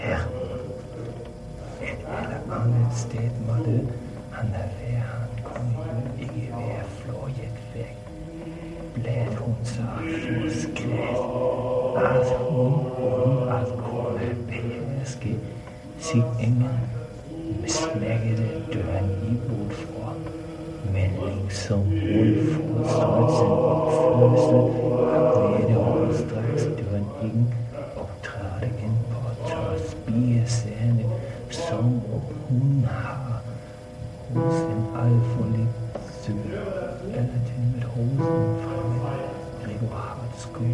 her. Et eller andet sted måtte han være. Han kunne jo ikke være fløjet væk. Blev hun så forskrædt, at hun uden at kunne beherske sin ingen smækkede døren i udfor. Men ligesom hun forstod sin opførsel, glædte hun straks døren ind og trådte ind på tør spigesæne, som hun har hos en alt for lidt søger, eller til med hosen fremme, Gregor Hartskov.